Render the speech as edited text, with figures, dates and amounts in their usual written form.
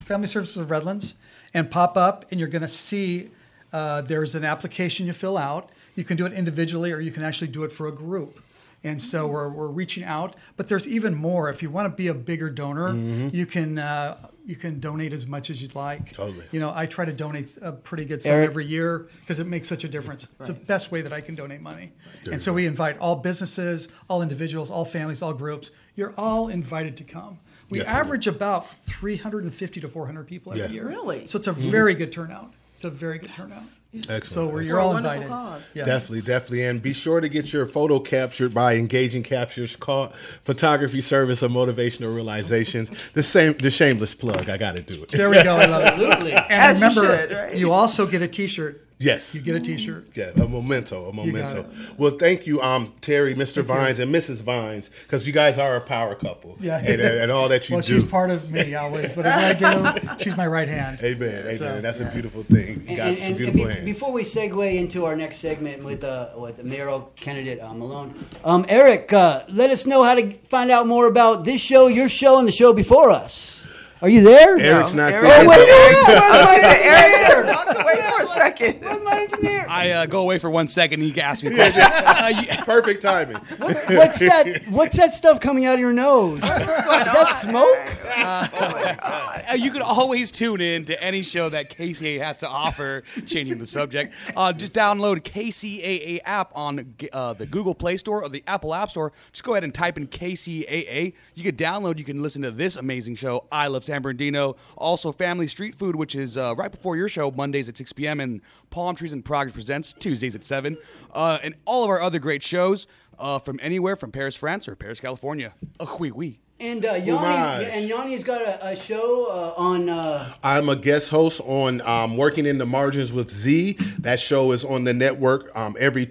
Family Services of Redlands and pop up, and you're going to see there's an application you fill out. You can do it individually, or you can actually do it for a group. And so we're reaching out, but there's even more. If you want to be a bigger donor, you can donate as much as you'd like. Totally. You know, I try to donate a pretty good sum every year because it makes such a difference. It's the best way that I can donate money. And so we invite all businesses, all individuals, all families, all groups. You're all invited to come. We average about 350 to 400 people every year. Really? So it's a very good turnout. It's a very good turnout. Excellent. So you're all invited. Yeah. Definitely. And be sure to get your photo captured by Engaging Captures, called Photography Service of Motivational Realizations. The shameless plug. I got to do it. There we go. I love it. Absolutely. And remember, you also get a T-shirt. Yes. You get a T-shirt. Yeah, a memento. Well, thank you, Terry, Mr. Vines, and Mrs. Vines, because you guys are a power couple. Yeah. And all that you do. Well, she's part of me always. Whatever I do, she's my right hand. Amen. So, that's a beautiful thing. You got some beautiful hands. Before we segue into our next segment with the mayoral candidate Malone, Eric, let us know how to find out more about this show, your show, and the show before us. Are you there? Eric's not there. Oh, wait, Eric, wait for a second. Where's my engineer? I go away for 1 second and he asked me questions. Perfect timing. What's that stuff coming out of your nose? Is that smoke? You can always tune in to any show that KCAA has to offer, changing the subject. Just download KCAA app on the Google Play Store or the Apple App Store. Just go ahead and type in KCAA. You can download, you can listen to this amazing show, I Love San Bernardino. Also, Family Street Food, which is right before your show, Mondays at 6 p.m. and Palm Trees and Progress Presents, Tuesdays at 7. And all of our other great shows from anywhere from Paris, France or Paris, California. Oui. And Yanni's got a show on... I'm a guest host on Working in the Margins with Z. That show is on the network every